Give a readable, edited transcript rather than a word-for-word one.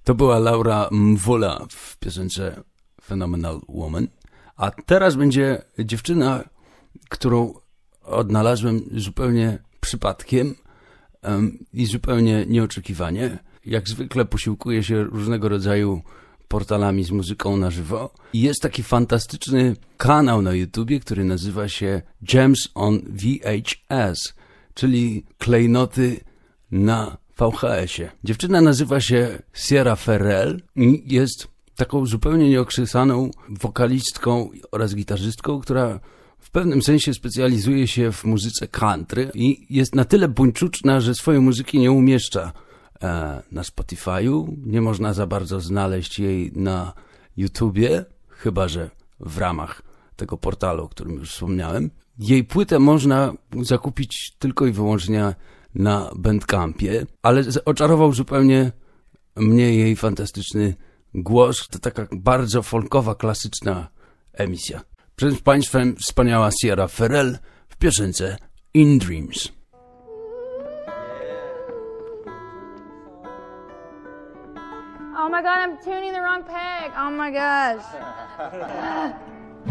To była Laura Mvula w piosence Phenomenal Woman. A teraz będzie dziewczyna, którą odnalazłem zupełnie przypadkiem i zupełnie nieoczekiwanie. Jak zwykle posiłkuję się różnego rodzaju portalami z muzyką na żywo. I jest taki fantastyczny kanał na YouTubie, który nazywa się Gems on VHS, czyli klejnoty na VHS-ie. Dziewczyna nazywa się Sierra Ferrell i jest taką zupełnie nieokrzesaną wokalistką oraz gitarzystką, która w pewnym sensie specjalizuje się w muzyce country i jest na tyle buńczuczna, że swojej muzyki nie umieszcza na Spotify'u. Nie można za bardzo znaleźć jej na YouTubie, chyba że w ramach tego portalu, o którym już wspomniałem. Jej płytę można zakupić tylko i wyłącznie na Bandcampie, ale oczarował zupełnie mnie jej fantastyczny głos. To taka bardzo folkowa, klasyczna emisja. Przed Państwem wspaniała Sierra Ferrell w piosence In Dreams. Oh my god, I'm tuning the wrong peg. Oh my gosh.